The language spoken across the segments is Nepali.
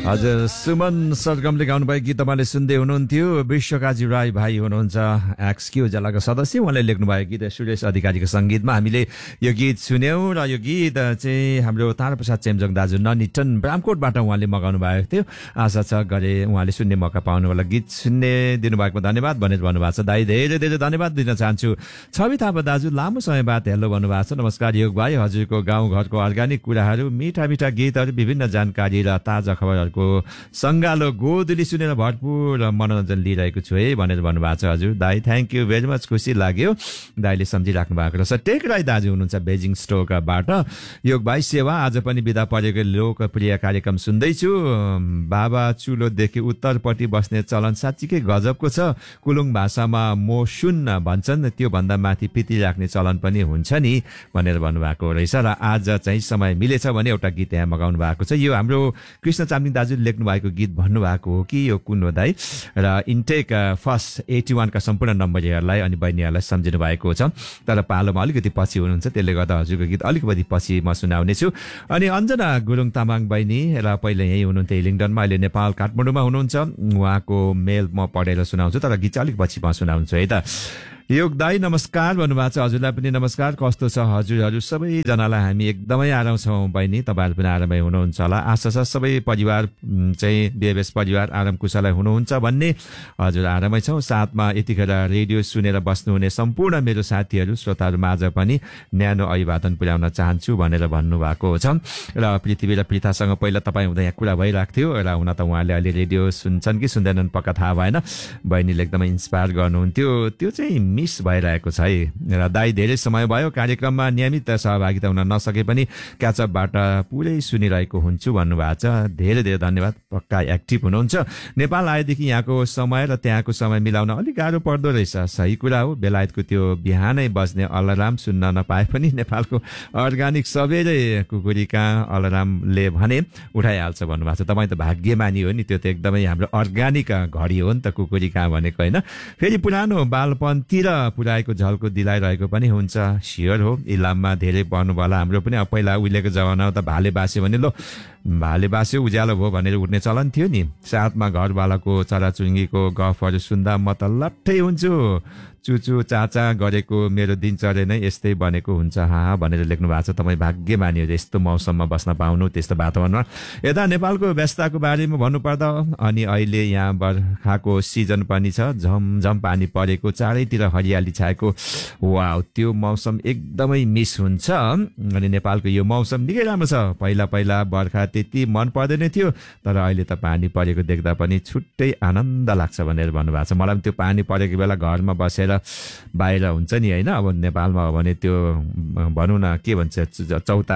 हजुर सुमन सरगमले गाउनुभएको गीत तपाईँले सुन्दै हुनुहुन्थ्यो। विश्वकाजी राई भाइ हुनुहुन्छ एक्सक्यू जलाको सदस्य, उहाँले लेख्नुभएको गीत सुरेश अधिकारीको सङ्गीतमा हामीले यो गीत सुन्यौँ। र यो गीत चाहिँ हाम्रो ताराप्रसाद चेम्जोङ दाजु ननिटन ब्रामकोटबाट उहाँले मगाउनु भएको थियो। आशा छ गरे उहाँले सुन्ने मौका पाउनु होला। गीत सुन्ने दिनुभएकोमा धन्यवाद भनेर भन्नुभएको छ। दाइ धेरै धेरै धन्यवाद दिन चाहन्छु। छवि थापा दाजु लामो समय बाद हेलो भन्नुभएको छ। नमस्कार योग भाइ, हजुरको गाउँघरको अर्ग्यानिक कुराहरू, मिठा मिठा गीतहरू, विभिन्न जानकारी र ताजा खबरहरूको सङ्गालो गोदुली सुनेर भरपुर मनोरञ्जन लिइरहेको छु है भनेर भन्नुभएको छ। हजुर दाई थ्याङ्क यू भेरी मच, खुसी लाग्यो दाईले सम्झिराख्नु भएको रहेछ। टेक राई दाजु हुनुहुन्छ बेजिङ स्टोकबाट। योग भाइ सेवा आज पनि बिदा परेको लोकप्रिय कार्यक्रम सुन्दैछु। बाबा चुलोदेखि उत्तरपट्टि बस्ने चलन साँच्चीकै गजबको छ। कुलुङ भाषामा मो सुन्न भन्छन्, त्योभन्दा माथि पिति राख्ने चलन पनि हुन्छ नि भनेर भन्नुभएको रहेछ। र आज चाहिँ समय मिलेछ भने एउटा गीत यहाँ मगाउनु भएको छ। यो हाम्रो कृष्ण चामलिङ दाजुले लेख्नु भएको गीत भन्नुभएको हो कि यो कुन हो दाइ? र इन्टेक फर्स्ट 81 का सम्पूर्ण नम्बरहरूलाई अनि बहिनीहरूलाई सम्झिनु भएको छ। तर पालोमा अलिकति पछि हुनुहुन्छ, त्यसले गर्दा हजुरको गीत अलिकति पछि म सुनाउनेछु। अनि अञ्जना गुरुङ तामाङ बहिनी र पहिले यहीँ हुनुहुन्थ्यो हिलिङडनमा, अहिले नेपाल काठमाडौँमा हुनुहुन्छ। उहाँको मेल म पढेर सुनाउँछु, तर गीत चाहिँ अलिक पछि म सुनाउँछु है त। योग दाई नमस्कार भन्नुभएको छ। हजुरलाई पनि नमस्कार। कस्तो छ हजुरहरू सबैजनालाई? हामी एकदमै आराम छौँ बहिनी, तपाईँहरू पनि आरामै हुनुहुन्छ होला। आशा छ सबै परिवार चाहिँ बेबेस परिवार आराम कुशलै हुनुहुन्छ भन्ने। हजुर आरामै छौँ। साथमा यतिखेर रेडियो सुनेर बस्नुहुने सम्पूर्ण मेरो साथीहरू श्रोताहरूमा आज पनि न्यानो अभिवादन पुर्याउन चाहन्छु भनेर भन्नुभएको छ। र पृथ्वी र प्रिथासँग पहिला तपाईँ हुँदा यहाँ कुरा भइरहेको थियो र हुन त उहाँले अहिले रेडियो सुन्छन् कि सुन्दैनन् पक्का थाहा भएन। बहिनीले एकदमै इन्सपायर गर्नुहुन्थ्यो, त्यो चाहिँ मिस भइरहेको छ है। र दाई धेरै समय भयो कार्यक्रममा नियमित सहभागिता हुन नसके पनि क्याचअपबाट पुरै सुनिरहेको हुन्छु भन्नुभएको छ। धेरै धेरै धन्यवाद। पक्का एक्टिभ हुनुहुन्छ। नेपाल आएदेखि यहाँको समय र त्यहाँको समय मिलाउन अलिक गाह्रो पर्दो रहेछ। सही कुरा हो। बेलायतको त्यो बिहानै बज्ने अलार्म सुन्न नपाए पनि नेपालको अर्ग्यानिक सबैले कुकुरीका अलार्मले भने उठाइहाल्छ भन्नुभएको छ। तपाईँ त भाग्यमानी हो नि, त्यो त एकदमै हाम्रो अर्ग्यानिक घडी हो नि त कुकुरीका भनेको होइन। फेरि पुरानो बालपनतिर पुऱ्याएको झल्को दिलाइरहेको पनि हुन्छ। स्योर हो। इलाममा धेरै पढ्नु होला। हाम्रो पनि पहिला उहिलेको जमानामा त भाले बास्यो भने लो भाले बास्यो उज्यालो भयो भनेर उठ्ने चलन थियो नि। साथमा घरवालाको चराचुरुङ्गीको गफहरू सुन्दा म त लट्ठै हुन्छु। चुचु चाचा गरेको मेरो दिनचर्या नै यस्तै बनेको हुन्छ हा भनेर लेख्नु भएको छ। तपाईँ भाग्यमानी हो यस्तो मौसममा बस्न पाउनु, त्यस्तो वातावरणमा। यता नेपालको व्यस्तताको बारेमा भन्नुपर्दा अनि अहिले यहाँ बर्खाको सिजन पनि छ। झमझम पानी परेको, चारैतिर हरियाली छाएको। वाउ, त्यो मौसम एकदमै मिस हुन्छ। अनि नेपालको यो मौसम निकै राम्रो छ। पहिला पहिला बर्खा त्यति मन पर्दैन थियो, तर अहिले त पानी परेको देख्दा पनि छुट्टै आनन्द लाग्छ भनेर भन्नुभएको छ। मलाई पनि त्यो पानी परेको बेला घरमा बसेर बाहिर हुन्छ नि होइन। अब नेपालमा हो भने त्यो भनौँ न के भन्छ चौता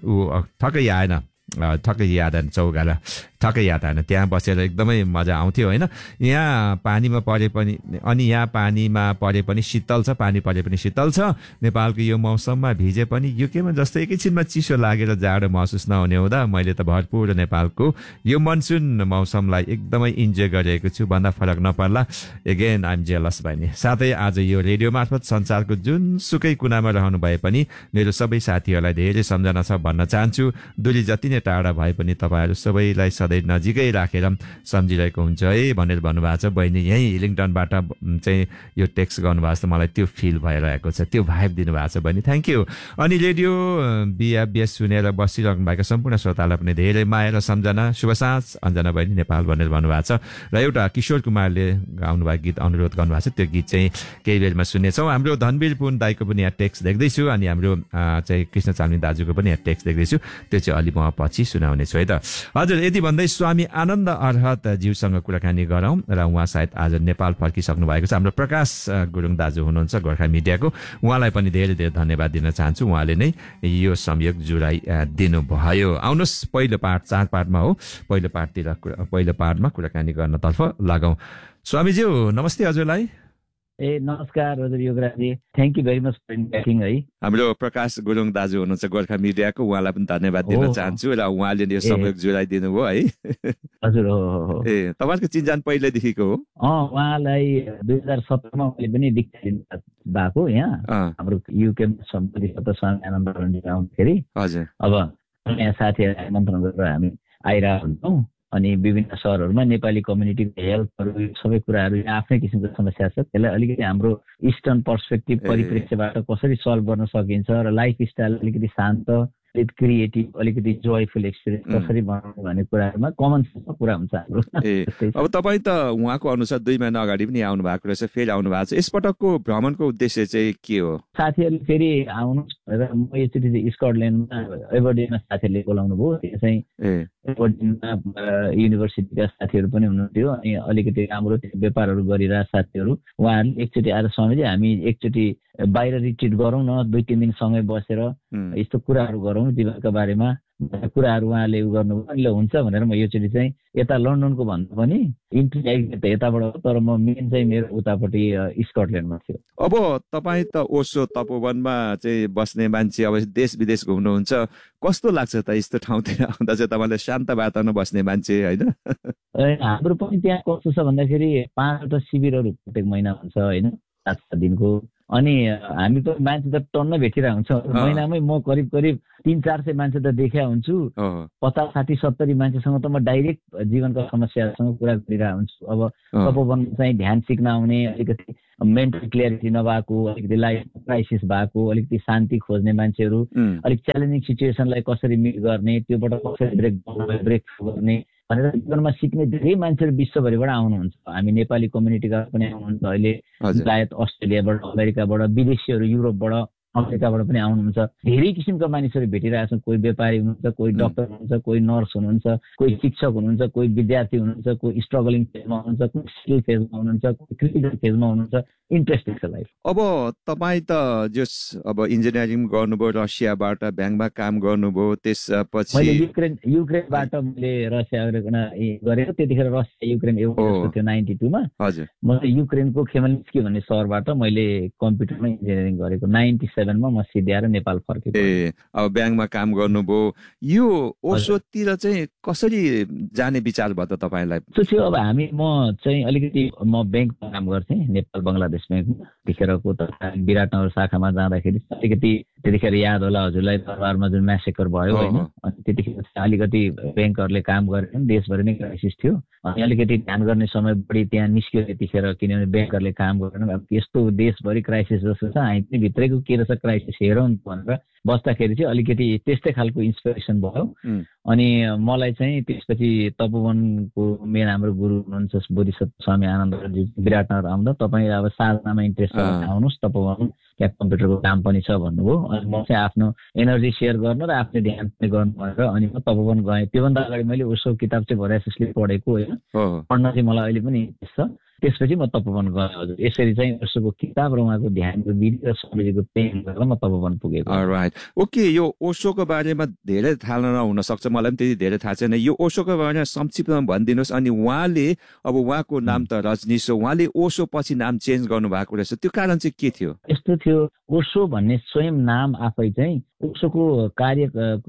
ठक्कै आएन, ठक्कै याद आएन, चौगाला ठक्कै याद आएन। त्यहाँ बसेर एकदमै मजा आउँथ्यो होइन। यहाँ पानीमा परे पनि अनि यहाँ पानीमा परे पनि शीतल छ, पानी परे पनि शीतल छ। नेपालको यो मौसममा भिजे पनि युकेमा जस्तो एकैछिनमा चिसो लागेर जाडो महसुस नहुने हुँदा मैले त भरपुर नेपालको यो मनसुन मौसमलाई एकदमै इन्जोय गरेको छु भन्दा फरक नपर्ला। एगेन आइम जेलस बहिनी। साथै आज यो रेडियो मार्फत संसारको जुनसुकै कुनामा रहनु भए पनि मेरो सबै साथीहरूलाई धेरै सम्झना छ भन्न चाहन्छु। दूरी जति नै टाढा भए पनि तपाईँहरू सबैलाई सधैँ नजिकै राखेर सम्झिरहेको हुन्छ है भनेर भन्नुभएको छ। बहिनी यहीँ हिलिङटनबाट चाहिँ यो टेक्स्ट गर्नुभएको छ। मलाई त्यो फिल भइरहेको छ, त्यो भाइब दिनुभएको छ बहिनी, थ्याङ्क यू। अनि रेडियो बिएस सुनेर बसिरहनु भएको सम्पूर्ण श्रोतालाई पनि धेरै माया र सम्झना। शुभ साँझ अञ्जना बहिनी नेपाल भनेर भन्नुभएको छ। र एउटा किशोर कुमारले गाउनुभएको गीत अनुरोध गर्नुभएको छ, त्यो गीत चाहिँ केही बेरमा सुन्नेछौँ। हाम्रो धनवीर पुन दाईको पनि यहाँ टेक्स्ट देख्दैछु अनि हाम्रो चाहिँ कृष्ण चामलिङ दाजुको पनि यहाँ टेक्स्ट देख्दैछु। त्यो चाहिँ अलि म पछि सुनाउने छु है त। हजुर यति भन्दै स्वामी आनन्द अर्हत ज्यूसँग कुराकानी गरौँ र उहाँ सायद आज नेपाल फर्किसक्नु भएको छ। हाम्रो प्रकाश गुरुङ दाजु हुनुहुन्छ गोर्खा मिडियाको, उहाँलाई पनि धेरै धेरै धन्यवाद दिन चाहन्छु। उहाँले नै यो संयोग जुराइ दिनुभयो। आउनुहोस् पहिलो पार्ट 4 पार्टमा हो, पहिलो पार्टमा कुराकानी गर्नतर्फ लागौँ। स्वामीज्यू नमस्ते हजुरलाई। नमस्कार हजुर योगराजी, thank you very much for inviting है। हाम्रो प्रकाश गुरुङ दाजु हुनुहुन्छ गोर्खा मिडियाको, उहाँलाई पनि धन्यवाद दिन चाहन्छु र उहाँले यो सहयोग जुराइदिनु भयो है। हजुर हो। तपाईँको चिन्जान पहिल्यैदेखिको हो? उहाँलाई 2017 मा मैले पनि दीक्षा भएको यहाँ हाम्रो युके स्वामी आनन्द आउँदाखेरि। हजुर। अब यहाँ साथीहरू आमन्त्रण गरेर हामी आइरहेको हुन्छौँ अनि विभिन्न सहरहरूमा नेपाली कम्युनिटीको हेल्थहरू सबै कुराहरू आफ्नै किसिमको समस्या छ। त्यसलाई अलिकति हाम्रो इस्टर्न पर्सपेक्टिभ परिप्रेक्ष्यबाट कसरी सल्भ गर्न सकिन्छ र लाइफस्टाइल अलिकति शान्त, अलिकति क्रिएटिभ, अलिकति जोयफुल एक्सपिरियन्स कसरी बनाउनु भन्ने कुराहरूमा कमन सेन्समा कुरा हुन्छ हाम्रो। अब तपाईँ त उहाँको अनुसार 2 महिना अगाडि पनि आउनु भएको रहेछ, फेरि आउनु भएको छ। यसपटकको भ्रमणको उद्देश्य चाहिँ के हो? साथीहरूले फेरि आउनुहोस् भनेर म एकचोटि स्कटल्यान्डमा एबरडिनमा साथीहरूले बोलाउनु भयो। त्यो चाहिँ एबरडिनमा युनिभर्सिटीका साथीहरू पनि हुनुहुन्थ्यो अनि अलिकति राम्रो व्यापारहरू गरिरहेका साथीहरू। उहाँहरूले एकचोटि आएर स्वामीजी हामी एकचोटि बाहिर रिट्रिट गरौँ न, 2-3 दिन सँगै बसेर यस्तो कुराहरू गरौँ जीवनका बारेमा कुराहरू उहाँले गर्नुभयो। अनि हुन्छ भनेर म योचोटि चाहिँ यता लन्डनको भन्दा पनि इन्ट्री त यताबाट हो, तर म मेन चाहिँ मेरो उतापट्टि स्कटल्यान्डमा थियो। अब तपाईँ त ओसो तपोवनमा चाहिँ बस्ने मान्छे, अब देश विदेश घुम्नुहुन्छ, कस्तो लाग्छ त यस्तो ठाउँतिर आउँदा चाहिँ? तपाईँले शान्त वातावरणमा बस्ने मान्छे होइन? हाम्रो पनि त्यहाँ कस्तो छ भन्दाखेरि 5वटा शिविरहरू प्रत्येक महिना हुन्छ होइन, 7 दिनको। अनि हामी त मान्छे त टन्न भेटिरहेको हुन्छ महिनामै। म करिब 300-400 मान्छे त देखिया हुन्छु। 50, 60, 70 मान्छेसँग त म डाइरेक्ट जीवनका समस्यासँग कुरा गरिरहेको हुन्छु। अब तपोवनमा चाहिँ ध्यान सिक्न आउने, अलिकति मेन्टल क्लियरिटी नभएको, अलिकति लाइफ क्राइसिस भएको, अलिकति शान्ति खोज्ने मान्छेहरू, अलिक च्यालेन्जिङ सिचुएसनलाई कसरी मिट गर्ने, त्योबाट कसरी ब्रेक थ्रु गर्ने भनेर जीवनमा सिक्ने धेरै मान्छेहरू विश्वभरिबाट आउनुहुन्छ। हामी नेपाली कम्युनिटीका पनि आउनुहुन्छ अहिले, सायद अस्ट्रेलियाबाट, अमेरिकाबाट, विदेशीहरू युरोपबाट, अमेरिकाबाट पनि आउनुहुन्छ। धेरै किसिमका मानिसहरू भेटिरहेका छन्। कोही व्यापारी हुनुहुन्छ, कोही डक्टर हुनुहुन्छ, कोही नर्स हुनुहुन्छ, कोही शिक्षक हुनुहुन्छ, कोही विद्यार्थी हुनुहुन्छ, कोही स्ट्रगलिङ फेजमा हुनुहुन्छ, कोही स्किल फेजमा हुनुहुन्छ, कोही क्रिटिकल फेजमा हुनुहुन्छ। इन्ट्रेस्टिङ छ लाइफ। अब तपाईँ त जस अब इन्जिनियरिङ गर्नुभयो, रसियाबाट ब्याङ्कमा काम गर्नुभयो, त्यसपछि मैले युक्रेनबाट मैले रसिया गरेको। त्यतिखेर रसिया युक्रेन एउटा थियो 92 मा। हजुर, म युक्रेनको खेमेल्निस्की भन्ने सहरबाट मैले कम्प्युटरमा इन्जिनियरिङ गरेको। 97 मा म सिधै आएर नेपाल फर्केँ। अब ब्याङ्कमा काम गर्नुभयो। यो ओसोतिर चाहिँ कसरी जाने विचार भयो त तपाईँलाई? त्यो थियो अब म चाहिँ अलिकति म ब्याङ्कमा काम गर्थेँ, नेपाल बङ्गलादेश ब्याङ्कमा। त्यतिखेरको त विराटनगर शाखामा जाँदाखेरि अलिकति त्यतिखेर याद होला हजुरलाई, दरबारमा जुन म्यासेकर भयो होइन, अनि त्यतिखेर अलिकति ब्याङ्कहरूले काम गरेन, देशभरि नै क्राइसिस थियो। अनि अलिकति ध्यान गर्ने समय बढी त्यहाँ निस्क्यो त्यतिखेर, किनभने ब्याङ्कहरूले काम गरेन। अब यस्तो देशभरि क्राइसिस जस्तो छ, हामी पनि भित्रैको के रहेछ क्राइसिस हेरौँ भनेर बस्दाखेरि चाहिँ अलिकति त्यस्तै खालको इन्सपिरेसन भयो। अनि मलाई चाहिँ त्यसपछि तपोवनको मेन हाम्रो गुरु हुनुहुन्छ बोधिसत्व स्वामी आनन्दजी, विराटनगर आउँदा तपाईँ अब साधनामा इन्ट्रेस्ट आउनुहोस्, तपोवन त्यहाँ कम्प्युटरको काम पनि छ भन्नुभयो। अनि म चाहिँ आफ्नो एनर्जी सेयर गर्नु र आफ्नो ध्यान पनि गर्नु भनेर अनि म तपोवन गएँ। त्योभन्दा अगाडि मैले उसो किताब चाहिँ भोराइसले पढेको होइन, पढ्न चाहिँ मलाई अहिले पनि इन्ट्रेस्ट छ। त्यसपछि म तपोवन गएँ हजुर। यसरी चाहिँ उसोको किताब र उहाँको ध्यानको विधि र स्वामीजीको प्रेम गरेर म तपोवन पुगेको। Right, okay. यो ओशोको बारेमा धेरै थाहा नहुन सक्छ, मलाई पनि त्यति धेरै थाहा छैन। यो ओशोको बारेमा संक्षिप्तमा भनिदिनुहोस्। अनि उहाँले अब उहाँको नाम त रजनीश हो, उहाँले ओशो पछि नाम चेन्ज गर्नु भएको रहेछ, त्यो कारण चाहिँ के थियो? यस्तो थियो, ओशो भन्ने स्वयं नाम आफै चाहिँ ओशोको कार्य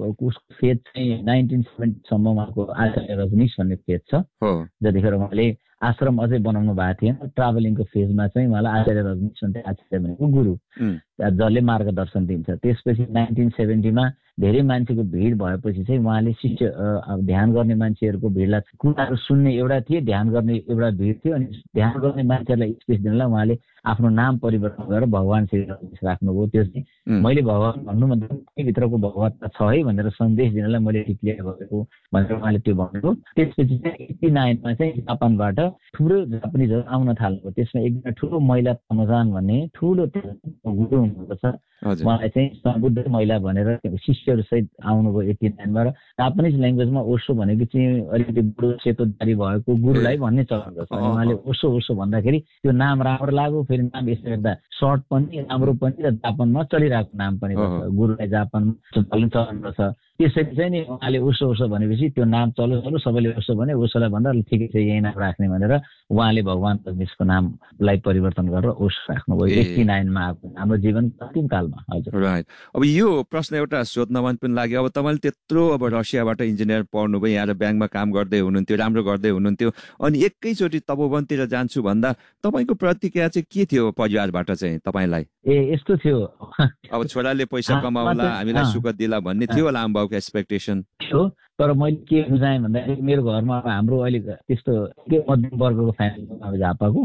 फेज चाहिँ 1970 सम्म उहाँको आचार्य रजनीश भन्ने फेज छ। जतिखेर उहाँले आश्रम अझै बनाउनु भएको थिएन, ट्राभलिङको फेजमा चाहिँ उहाँलाई आचार्य रजनीश भन्ने आचार्य भनेको गुरु जसले मार्गदर्शन दिन्छ। त्यसपछि 1970 मा धेरै मान्छेको भिड भएपछि चाहिँ उहाँले शिष्य ध्यान गर्ने मान्छेहरूको भिडलाई कुराहरू सुन्ने एउटा थिए, ध्यान गर्ने एउटा भिड थियो। अनि ध्यान गर्ने मान्छेहरूलाई स्पेस दिनलाई उहाँले आफ्नो नाम परिवर्तन गरेर भगवान श्री रजनीश राख्नुभयो। त्यो चाहिँ मैले भगवान भन्नुभन्दा भित्रको भगवत्ता छ है भनेर सन्देश दिनलाई मैले डिक्लेयर गरेको भनेर उहाँले त्यो भन्नुभयो। त्यसपछि चाहिँ 89 मा चाहिँ जापानबाट ठुलो जापानिजहरू आउन थाल्नुभयो। त्यसमा एकजना ठुलो महिला तमजान भन्ने ठुलो गुरु हुनुहुन्छ, उहाँलाई चाहिँ बुद्ध महिला भनेर शिष्यहरू सहित आउनुभयो 89 मा। र जापानिज ल्याङ्ग्वेजमा ओशो भनेको चाहिँ अलिकति बुढो सेतो दारी भएको गुरुलाई भन्ने चलन छ। उहाँले ओशो ओशो भन्दाखेरि त्यो नाम राम्रो लाग्यो। फेरि नाम यसले गर्दा सर्ट पनि राम्रो पनि र जापानमा चलिरहेको नाम पनि गुरुलाई जापानमा चलन छ। त्यसरी चाहिँ नि उहाँले ओशो ओशो भनेपछि त्यो नाम चलो सबैले ओशो भने, ओशोलाई भन्दा ठिकै छ यही नाम राख्ने भनेर उहाँले भगवान रजनीशको नामलाई परिवर्तन गरेर ओशो राख्नुभयो 89 मा हाम्रो जीवन अन्तिम कालमा। हजुर, राइट। अब यो प्रश्न एउटा सोध्न मन पनि लाग्यो। अब तपाईँले त्यत्रो अब रसियाबाट इन्जिनियर पढ्नुभयो, यहाँ ब्याङ्कमा काम गर्दै हुनुहुन्थ्यो, राम्रो गर्दै हुनुहुन्थ्यो, अनि एकैचोटि तपोवनतिर जान्छु भन्दा तपाईँको प्रतिक्रिया चाहिँ के थियो परिवारबाट चाहिँ तपाईँलाई? यस्तो थियो, अब छोराले पैसा कमाउला, हामीलाई सुख दिला भन्ने थियो होला आमा अभिभावकको एक्सपेक्टेसन थियो। तर मैले के बुझाएँ भन्दाखेरि मेरो घरमा हाम्रो अहिले त्यस्तो के मध्यम वर्गको फ्यामिली अब झापाको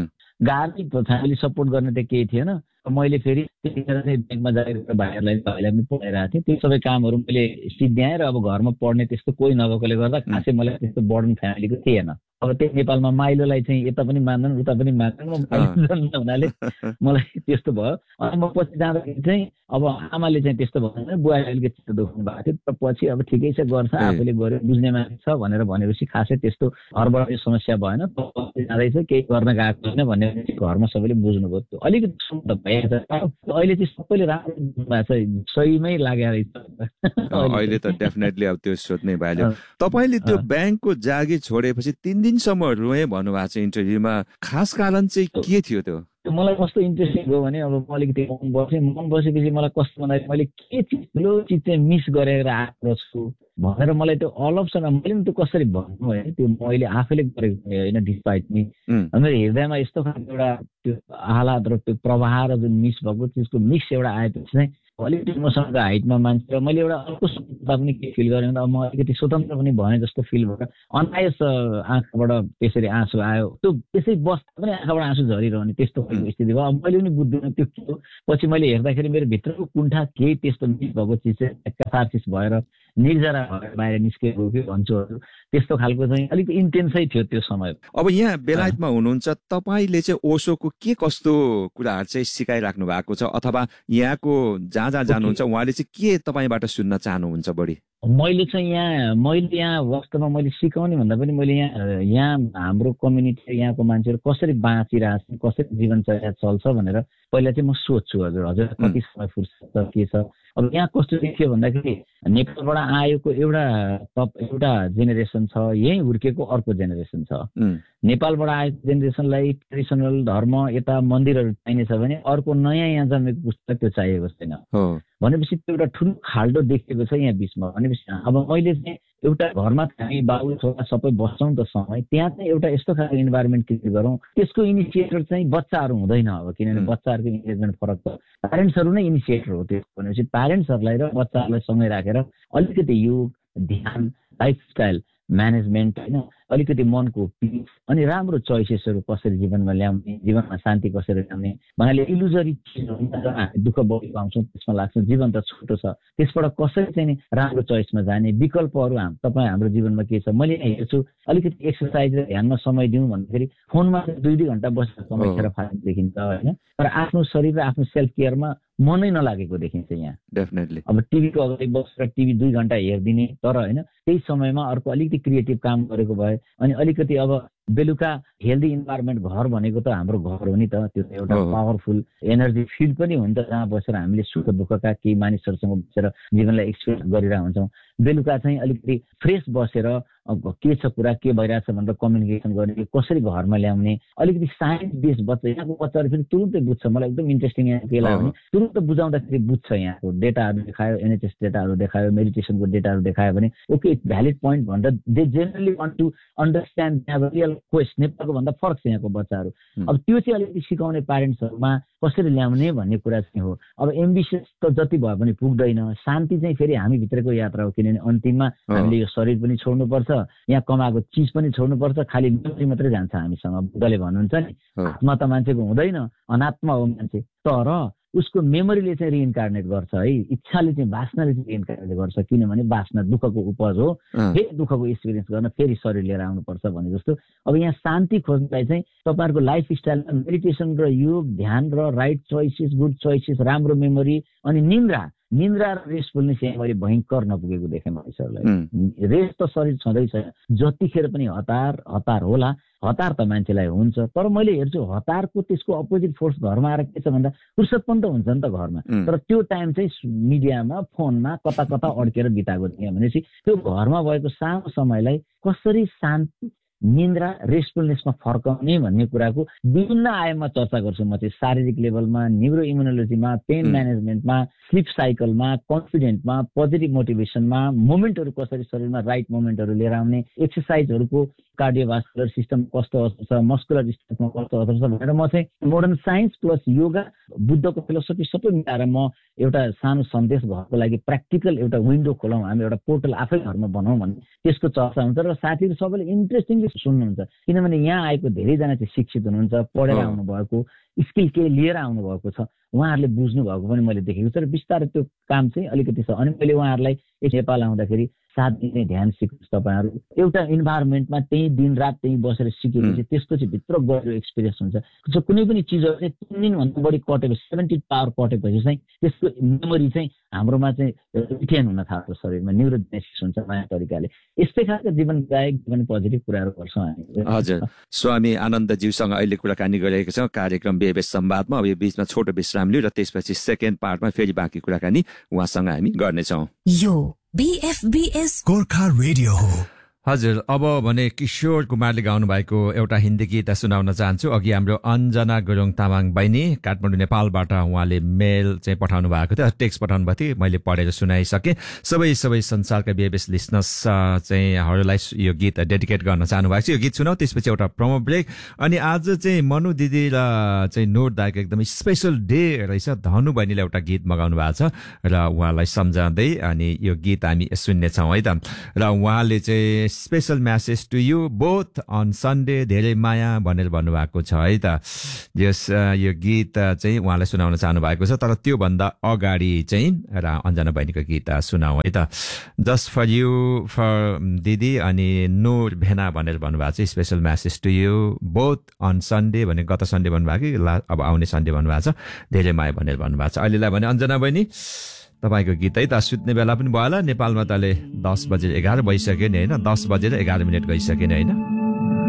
गाडी फ्यामिली सपोर्ट गर्ने त केही थिएन। मैले फेरि त्यतिखेर चाहिँ ब्याङ्कमा जाएर भाइहरूलाई पनि पढाइरहेको थिएँ। त्यो सबै कामहरू मैले सिद्ध्याएँ र अब घरमा पढ्ने त्यस्तो कोही नभएकोले गर्दा खासै मलाई त्यस्तो बर्डन फ्यामिलीको थिएन। अब त्यही नेपालमा माइलोलाई चाहिँ यता पनि मान्दैन उता पनि मान्दैन हुनाले मलाई त्यस्तो भयो। अनि म पछि जाँदाखेरि चाहिँ अब आमाले चाहिँ त्यस्तो भन्दैन, बुवाले अलिकति चित्त दुख्नु भएको थियो। तर पछि अब ठिकै छ गर्छ, आफूले गर्यो बुझ्ने मान्छे छ भनेर भनेपछि खासै त्यस्तो घरबाट समस्या भएन। जाँदैछ केही गर्न गएको छैन भन्ने घरमा सबैले बुझ्नुभयो। त्यो अलिकति भइहाल्छ। अहिले चाहिँ सबैले राम्रो बुझ्नु भएको छ, सहीमै लागेको रहेछ। अहिले त डेफिनेटली अब त्यो सोध्नै भइहाल्यो। तपाईँले त्यो ब्याङ्कको जागिर छोडेपछि 3 दिनसम्म रोएँ भन्नुभएको छ इन्टरभ्यूमा, खास कारण चाहिँ के थियो त्यो? मलाई कस्तो इन्ट्रेस्टिङ भयो भने अब म अलिकति मन बसेपछि मलाई कस्तो भन्दाखेरि मैले के ठुलो चिज चाहिँ मिस गरेर आएको छु भनेर मलाई त्यो अल अफ सडन मैले पनि त्यो कसरी भन्नु होइन, त्यो मैले आफैले गरेको होइन। डिस्पाइट मी मेरो हृदयमा यस्तो खालको एउटा त्यो आह्लाद र त्यो प्रवाह र जुन मिस भएको त्यसको मिक्स एउटा आएपछि चाहिँ अलिकति मसँग हाइटमा मान्छे र मैले एउटा अर्को स्वतन्त्रता पनि के फिल गरेँ भने अब म अलिकति स्वतन्त्र पनि भएँ जस्तो फिल भयो। अनायस आँखाबाट त्यसरी आँसु आयो, त्यो त्यसै बस्दा पनि आँखाबाट आँसु झरिरहने त्यस्तो खालको स्थिति भयो। अब मैले पनि बुझ्दिनँ त्यो के हो। पछि मैले हेर्दाखेरि मेरो भित्रको कुण्ठा केही त्यस्तो मिस भएको चिज चाहिँ क्याथार्सिस भएर निर्जरा भएर बाहिर निस्केको कि भन्छु, त्यस्तो खालको चाहिँ अलिक इन्टेन्सै थियो त्यो समय। अब यहाँ बेलायतमा हुनुहुन्छ, तपाईँले चाहिँ ओशोको के कस्तो कुराहरू चाहिँ सिकाइराख्नु भएको छ अथवा यहाँको जहाँ जानुहुन्छ उहाँले चाहिँ के तपाईँबाट सुन्न चाहनुहुन्छ बढी? मैले चाहिँ यहाँ वास्तवमा मैले सिकाउने भन्दा पनि मैले यहाँ हाम्रो कम्युनिटी यहाँको मान्छेहरू कसरी बाँचिरहेछन्, कसरी जीवनचर्या चल्छ भनेर पहिला चाहिँ म सोध्छु। हजुर कति समय फुर्सद के छ। अब यहाँ कस्तो देखियो भन्दाखेरि नेपालबाट आएको एउटा जेनेरेसन छ, यहीँ हुर्केको अर्को जेनेरेसन छ। नेपालबाट आएको जेनेरेसनलाई ट्रेडिसनल धर्म यता मन्दिरहरू चाहिने छ भने अर्को नयाँ यहाँ जन्मेको पुस्तक त्यो चाहिएको छैन भनेपछि त्यो एउटा ठुलो खाल्डो देखिएको छ यहाँ बिचमा। भनेपछि अब मैले चाहिँ एउटा घरमा हामी बाबु छोरा सबै बस्छौँ त समय, त्यहाँ चाहिँ एउटा यस्तो खालको इन्भाइरोमेन्ट क्रिएट गरौँ। त्यसको इनिसिएटर चाहिँ बच्चाहरू हुँदैन अब, किनभने बच्चाहरूको इन्गेजमेन्ट फरक छ। प्यारेन्ट्सहरू नै इनिसिएटर हो त्यो भनेपछि प्यारेन्ट्सहरूलाई र बच्चाहरूलाई सँगै राखेर अलिकति योग, ध्यान, लाइफस्टाइल म्यानेजमेन्ट होइन, अलिकति मनको पिस अनि राम्रो चोइसेसहरू कसरी जीवनमा ल्याउने, जीवनमा शान्ति कसरी ल्याउने भन्नाले इलुजरी चिजहरू हामी दुःख बढी पाउँछौँ त्यसमा लाग्छ। जीवन त छोटो छ, त्यसबाट कसरी चाहिँ राम्रो चोइसमा जाने विकल्पहरू तपाईँ हाम्रो जीवनमा के छ। मैले हेर्छु अलिकति एक्सर्साइज र ध्यानमा समय दिउँ भन्दाखेरि फोनमा 2-2 घन्टा बसेर समय खेर फाल्नु देखिन्छ होइन। तर आफ्नो शरीर र आफ्नो सेल्फ केयरमा मनै नलागेको देखिन्छ यहाँ डेफिनेटली। अब टिभीको अगाडि बसेर टिभी 2 घन्टा हेरिदिने तर होइन त्यही समयमा अर्को अलिकति क्रिएटिभ काम गरेको भए अनि अलिकति अब बेलुका हेल्दी इन्भाइरोमेन्ट घर भनेको त हाम्रो घर हो नि त, त्यो एउटा पावरफुल एनर्जी फिल्ड पनि हुन्छ जहाँ बसेर हामीले सुख दुःखका केही मानिसहरूसँग बसेर जीवनलाई एक्सपिरियन्स गरिरहेको हुन्छौँ। बेलुका चाहिँ अलिकति फ्रेस बसेर के छ कुरा के भइरहेछ भनेर कम्युनिकेसन गर्ने, कसरी घरमा ल्याउने, अलिकति साइन्स बेस बच्चा यहाँको बच्चाहरू फेरि तुरुन्तै बुझ्छ। मलाई एकदम इन्ट्रेस्टिङ यहाँ के लाग्यो भने तुरुन्त बुझाउँदाखेरि बुझ्छ। यहाँको डेटाहरू देखायो, NHS डेटाहरू देखायो, मेडिटेसनको डेटाहरू देखायो भने ओके इट्स भ्यालिड पोइन्ट भनेर they generally want to understand real quest. नेपालको भन्दा फरक छ यहाँको बच्चाहरू। अब त्यो चाहिँ अलिकति सिकाउने प्यारेन्ट्सहरूमा कसरी ल्याउने भन्ने कुरा चाहिँ हो। अब एम्बिसियस त जति भए पनि पुग्दैन, शान्ति चाहिँ फेरि हामी भित्रको यात्रा हो। किनभने अन्तिममा हामीले यो शरीर पनि छोड्नुपर्छ, यहाँ कमाएको चिज पनि छोड्नुपर्छ, खालि मेमोरी मात्रै जान्छ हामीसँग। बुद्धले भन्नुहुन्छ नि आत्मा त मान्छेको हुँदैन, अनात्मा हो मान्छे। तर उसको मेमोरीले चाहिँ रिइन्कार्नेट गर्छ है, इच्छाले चाहिँ वासनाले चाहिँ रिइन्कार्नेट गर्छ। किनभने वासना दुःखको उपज हो, फेरि दुःखको एक्सपिरियन्स गर्न फेरि शरीर लिएर आउनुपर्छ भने जस्तो। अब यहाँ शान्ति खोज्नलाई चाहिँ तपाईँहरूको लाइफ स्टाइलमा मेडिटेसन र योग, ध्यान र राइट चोइसेस, गुड चोइसेस, राम्रो मेमोरी अनि निन्द्रा र रेस्टफुलनेस यहाँ मैले भयङ्कर नपुगेको देखेँ मानिसहरूलाई। रेस्ट त शरीर छँदैछ, जतिखेर पनि हतार होला, हतार त मान्छेलाई हुन्छ। तर मैले हेर्छु हतारको त्यसको अपोजिट फोर्स घरमा आएर के छ भन्दा फुर्सद पनि त हुन्छ नि त घरमा, तर त्यो टाइम चाहिँ मिडियामा फोनमा कता अड्केर बिताएको थिएँ। भनेपछि त्यो घरमा भएको सानो समयलाई कसरी शान्ति, निन्द्रा, रेस्टफुलनेसमा फर्काउने भन्ने कुराको विभिन्न आयाममा चर्चा गर्छु म चाहिँ। शारीरिक लेभलमा, न्युरो इम्युनोलोजीमा, पेन म्यानेजमेन्टमा, स्लिप साइकलमा, कन्फिडेन्टमा, पोजिटिभ मोटिभेसनमा, मोमेन्टहरू कसरी शरीरमा राइट मोमेन्टहरू लिएर आउने, एक्सर्साइजहरूको कार्डियोभास्कुलर सिस्टम कस्तो असर छ, मस्कुलर सिस्टममा कस्तो असर छ भनेर म चाहिँ मोडर्न साइन्स प्लस योगा, बुद्धको फिलोसफी सबै मिलाएर म एउटा सानो सन्देश भएको लागि प्र्याक्टिकल एउटा विन्डो खोलौँ, हामी एउटा पोर्टल आफै घरमा बनाऊँ भन्ने त्यसको चर्चा हुन्छ र साथीहरू सबैले इन्ट्रेस्टिङली सुन्नुहुन्छ। किनभने यहाँ आएको धेरैजना चाहिँ शिक्षित हुनुहुन्छ, पढेर आउनुभएको, स्किल केही लिएर आउनुभएको छ, उहाँहरूले बुझ्नु भएको पनि मैले देखेको छु र बिस्तारै त्यो काम चाहिँ अलिकति छ। अनि मैले उहाँहरूलाई नेपाल आउँदाखेरि 7 दिन ध्यान सिक्नुहोस् तपाईँहरू, एउटा इन्भाइरोमेन्टमा त्यही दिनरात त्यही बसेर सिकेपछि त्यसको चाहिँ भित्र गएर एक्सपिरियन्स हुन्छ। कुनै पनि चिजहरू चाहिँ 3 दिनभन्दा बढी कटेपछि 70 आवर कटेपछि चाहिँ त्यसको मेमोरी चाहिँ हाम्रोमा चाहिँ रिटेन हुन थाल्छ शरीरमा, न्युरोजेनेसिस हुन्छ नयाँ तरिकाले। यस्तै खालको जीवनदायक जीवन पोजिटिभ कुराहरू गर्छौँ हामी। हजुर, स्वामी आनन्दज्यूसँग अहिले कुराकानी गरिरहेका छौँ कार्यक्रम बेबेस संवादमा। अब यो बिचमा छोटो विश्राम लियो र त्यसपछि सेकेन्ड पार्टमा फेरि बाँकी कुराकानी उहाँसँग हामी गर्नेछौँ। यो BFBS गोर्खा रेडियो हो। हजुर, अब भने किशोर कुमारले गाउनु भएको एउटा हिन्दी गीत सुनाउन चाहन्छु। अघि हाम्रो अञ्जना गुरुङ तामाङ बहिनी काठमाडौँ नेपालबाट उहाँले मेल चाहिँ पठाउनु भएको थियो, टेक्स्ट पठाउनु भएको थियो, मैले पढेर सुनाइसकेँ। सबै संसारका बेबेस लिसनर्स चाहिँ हरूलाई यो गीत डेडिकेट गर्न चाहनु भएको छ। यो गीत सुनाऊ, त्यसपछि एउटा प्रोमो ब्रेक। अनि आज चाहिँ मनु दिदी र चाहिँ नोट दाइको एकदमै स्पेसल डे रहेछ। धनु बहिनीले एउटा गीत मगाउनु भएको छ र उहाँलाई सम्झाउँदै अनि यो गीत हामी सुन्नेछौँ है त। र उहाँले चाहिँ special message to you both on Sunday, धेरै माया भनेर भन्नुभएको छ है त। यो गीत चाहिँ उहाँलाई सुनाउन चाहनु भएको छ, तर त्योभन्दा अगाडि चाहिँ र अञ्जना बहिनीको गीत सुनाऊ है त। जस्ट फर यु फर दिदी अनि नूर भेना भनेर भन्नुभएको छ। Special message to you both on Sunday भने गत सन्डे भन्नुभएको कि अब आउने सन्डे भन्नुभएको छ, धेरै माया भनेर भन्नुभएको छ। अहिलेलाई भने अञ्जना बहिनी तपाईँको गीत है त। सुत्ने बेला पनि भयो होला, नेपालमा त अहिले 10 बजेर 11 भइसक्यो नि होइन, 10 बजेर 11 मिनट गइसक्यो नि होइन।